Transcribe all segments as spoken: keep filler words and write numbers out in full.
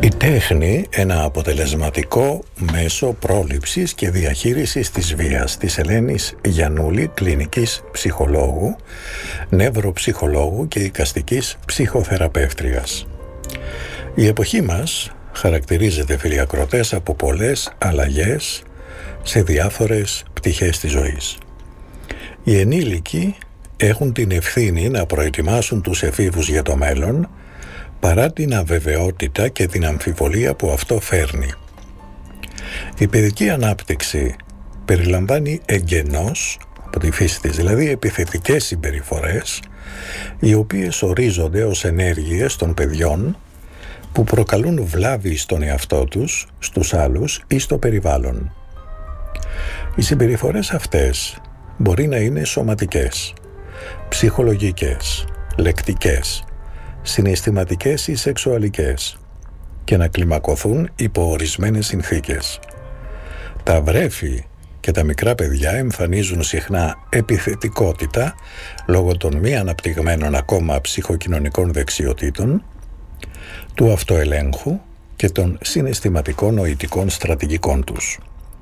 Η τέχνη, ένα αποτελεσματικό μέσο πρόληψης και διαχείρισης της βίας, της Ελένης Γιαννούλη, κλινικής ψυχολόγου, νευροψυχολόγου και εικαστικής ψυχοθεραπεύτριας. Η εποχή μας χαρακτηρίζεται, φίλοι ακροατές, από πολλές αλλαγές σε διάφορες πτυχές της ζωής. Οι ενήλικοι έχουν την ευθύνη να προετοιμάσουν τους εφήβους για το μέλλον, παρά την αβεβαιότητα και την αμφιβολία που αυτό φέρνει. Η παιδική ανάπτυξη περιλαμβάνει εγγενώς, από τη φύση της δηλαδή, επιθετικές συμπεριφορές, οι οποίες ορίζονται ως ενέργειες των παιδιών που προκαλούν βλάβη στον εαυτό τους, στους άλλους ή στο περιβάλλον. Οι συμπεριφορές αυτές μπορεί να είναι σωματικές, ψυχολογικές, λεκτικές, συναισθηματικές ή σεξουαλικές και να κλιμακωθούν υπό ορισμένες συνθήκες. Τα βρέφη και τα μικρά παιδιά εμφανίζουν συχνά επιθετικότητα λόγω των μη αναπτυγμένων ακόμα ψυχοκοινωνικών δεξιοτήτων, του αυτοελέγχου και των συναισθηματικών νοητικών στρατηγικών τους.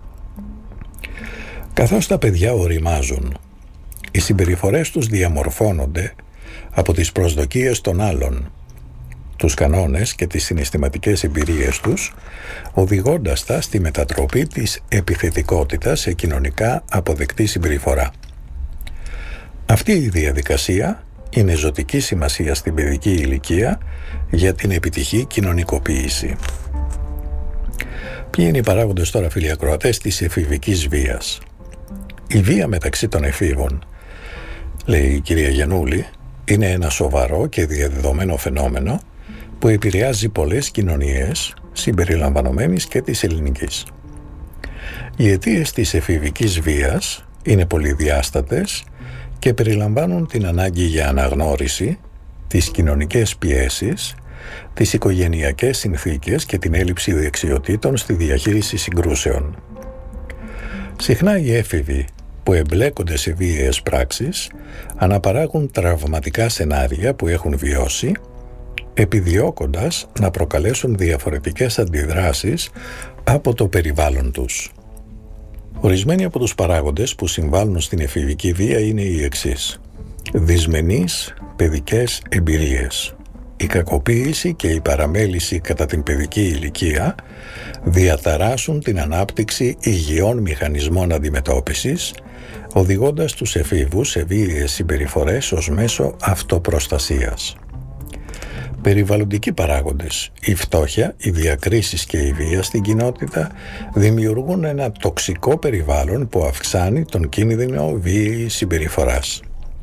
Καθώς τα παιδιά οριμάζουν, οι συμπεριφορές τους διαμορφώνονται από τις προσδοκίες των άλλων, τους κανόνες και τις συναισθηματικές εμπειρίες τους, οδηγώντας τα στη μετατροπή της επιθετικότητας σε κοινωνικά αποδεκτή συμπεριφορά. Αυτή η διαδικασία είναι ζωτική σημασία στην παιδική ηλικία για την επιτυχή κοινωνικοποίηση. Ποιοι είναι οι παράγοντες τώρα, φίλοι ακροατές, της εφηβικής βίας? Η βία μεταξύ των εφήβων, λέει η κυρία Γιαννούλη, είναι ένα σοβαρό και διαδεδομένο φαινόμενο που επηρεάζει πολλές κοινωνίες, συμπεριλαμβανομένης και της ελληνικής. Οι αιτίες της εφηβικής βίας είναι πολυδιάστατες και περιλαμβάνουν την ανάγκη για αναγνώριση, τις κοινωνικές πιέσεις, τις οικογενειακές συνθήκες και την έλλειψη δεξιοτήτων στη διαχείριση συγκρούσεων. Συχνά οι έφηβοι που εμπλέκονται σε βίαιες πράξεις αναπαράγουν τραυματικά σενάρια που έχουν βιώσει, επιδιώκοντας να προκαλέσουν διαφορετικές αντιδράσεις από το περιβάλλον τους. Ορισμένοι από τους παράγοντες που συμβάλλουν στην εφηβική βία είναι οι εξής: δυσμενείς παιδικές εμπειρίες. Η κακοποίηση και η παραμέληση κατά την παιδική ηλικία διαταράσσουν την ανάπτυξη υγιών μηχανισμών αντιμετώπισης, οδηγώντας τους εφήβους σε βίαιες συμπεριφορές ως μέσο αυτοπροστασίας. Περιβαλλοντικοί παράγοντες, η φτώχεια, οι διακρίσεις και η βία στην κοινότητα δημιουργούν ένα τοξικό περιβάλλον που αυξάνει τον κίνδυνο βίαιης συμπεριφοράς.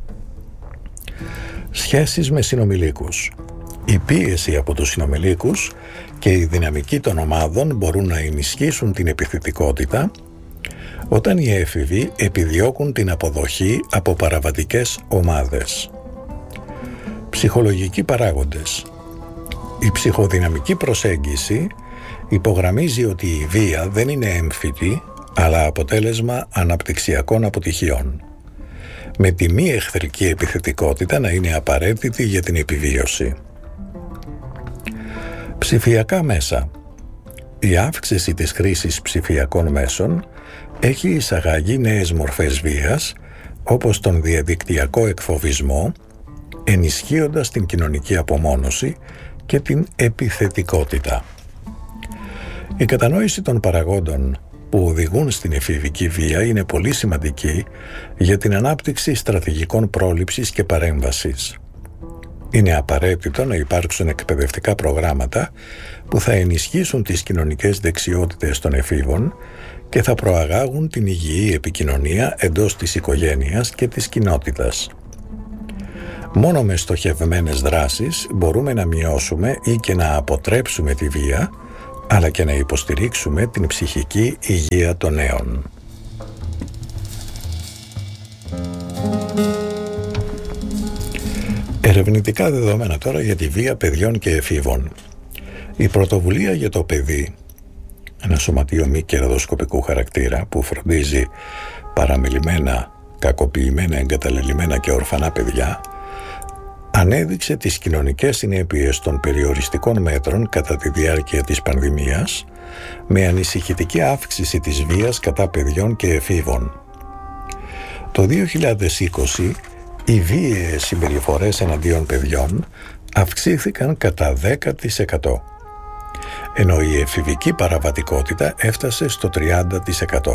Σχέσεις με συνομιλίκους. Η πίεση από τους συνομιλίκους και η δυναμική των ομάδων μπορούν να ενισχύσουν την επιθετικότητα όταν οι έφηβοι επιδιώκουν την αποδοχή από παραβατικές ομάδες. Ψυχολογικοί παράγοντες. Η ψυχοδυναμική προσέγγιση υπογραμμίζει ότι η βία δεν είναι έμφυτη, αλλά αποτέλεσμα αναπτυξιακών αποτυχιών, με τη μη εχθρική επιθετικότητα να είναι απαραίτητη για την επιβίωση. Ψηφιακά μέσα. Η αύξηση της χρήσης ψηφιακών μέσων έχει εισαγάγει νέες μορφές βίας, όπως τον διαδικτυακό εκφοβισμό, ενισχύοντας την κοινωνική απομόνωση και την επιθετικότητα. Η κατανόηση των παραγόντων που οδηγούν στην εφηβική βία είναι πολύ σημαντική για την ανάπτυξη στρατηγικών πρόληψης και παρέμβασης. Είναι απαραίτητο να υπάρξουν εκπαιδευτικά προγράμματα που θα ενισχύσουν τις κοινωνικές δεξιότητες των εφήβων και θα προαγάγουν την υγιή επικοινωνία εντός της οικογένειας και της κοινότητας. Μόνο με στοχευμένες δράσεις μπορούμε να μειώσουμε ή και να αποτρέψουμε τη βία, αλλά και να υποστηρίξουμε την ψυχική υγεία των νέων. Ερευνητικά δεδομένα τώρα για τη βία παιδιών και εφήβων. Η πρωτοβουλία για το παιδί, ένα σωματείο μη κερδοσκοπικού χαρακτήρα που φροντίζει παραμελημένα, κακοποιημένα, εγκαταλελειμμένα και ορφανά παιδιά, ανέδειξε τις κοινωνικές συνέπειες των περιοριστικών μέτρων κατά τη διάρκεια της πανδημίας, με ανησυχητική αύξηση της βίας κατά παιδιών και εφήβων. Το δύο χιλιάδες είκοσι, οι βίαιες συμπεριφορές εναντίον παιδιών αυξήθηκαν κατά δέκα τοις εκατό, ενώ η εφηβική παραβατικότητα έφτασε στο τριάντα τοις εκατό.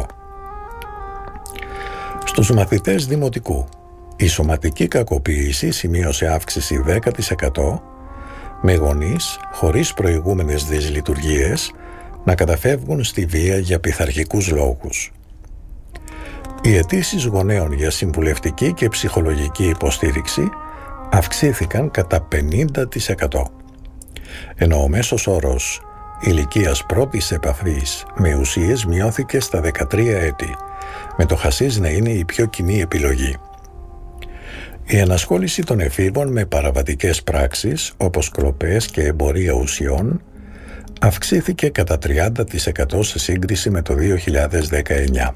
Στους μαθητές δημοτικού, η σωματική κακοποίηση σημείωσε αύξηση δέκα τοις εκατό, με γονείς χωρίς προηγούμενες δυσλειτουργίες να καταφεύγουν στη βία για πειθαρχικούς λόγους. Οι αιτήσεις γονέων για συμβουλευτική και ψυχολογική υποστήριξη αυξήθηκαν κατά πενήντα τοις εκατό, ενώ ο μέσος όρος ηλικίας πρώτης επαφής με ουσίες μειώθηκε στα δεκατρία έτη, με το χασίς να είναι η πιο κοινή επιλογή. Η ενασχόληση των εφήβων με παραβατικές πράξεις, όπως κλοπές και εμπορία ουσιών, αυξήθηκε κατά τριάντα τοις εκατό σε σύγκριση με το δύο χιλιάδες δεκαεννιά.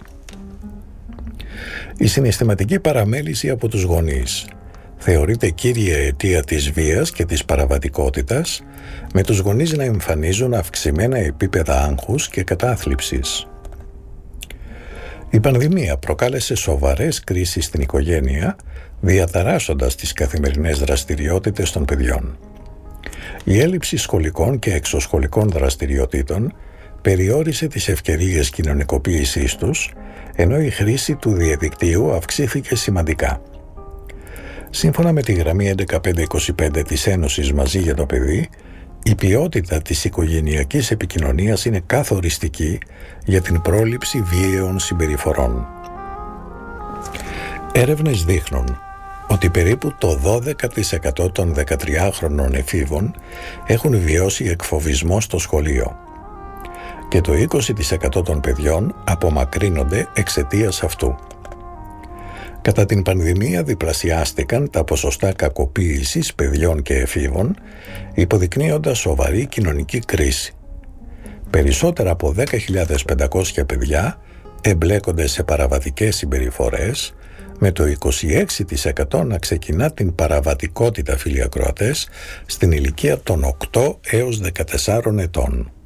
Η συναισθηματική παραμέληση από τους γονείς θεωρείται κύρια αιτία της βίας και της παραβατικότητας, με τους γονείς να εμφανίζουν αυξημένα επίπεδα άγχους και κατάθλιψης. Η πανδημία προκάλεσε σοβαρές κρίσεις στην οικογένεια, διαταράσσοντας τις καθημερινές δραστηριότητες των παιδιών. Η έλλειψη σχολικών και εξωσχολικών δραστηριοτήτων περιόρισε τις ευκαιρίες κοινωνικοποίησής τους, ενώ η χρήση του διαδικτύου αυξήθηκε σημαντικά. Σύμφωνα με τη γραμμή έντεκα πεντακόσια είκοσι πέντε της Ένωσης Μαζί για το Παιδί, η ποιότητα της οικογενειακής επικοινωνίας είναι καθοριστική για την πρόληψη βίαιων συμπεριφορών. Έρευνες δείχνουν ότι περίπου το δώδεκα τοις εκατό των δεκατριάχρονων εφήβων έχουν βιώσει εκφοβισμό στο σχολείο και το είκοσι τοις εκατό των παιδιών απομακρύνονται εξαιτίας αυτού. Κατά την πανδημία διπλασιάστηκαν τα ποσοστά κακοποίησης παιδιών και εφήβων, υποδεικνύοντας σοβαρή κοινωνική κρίση. Περισσότερα από δέκα χιλιάδες πεντακόσια παιδιά εμπλέκονται σε παραβατικές συμπεριφορές, με το είκοσι έξι τοις εκατό να ξεκινά την παραβατικότητα, φίλοι ακροατές, στην ηλικία των οκτώ έως δεκατεσσάρων ετών.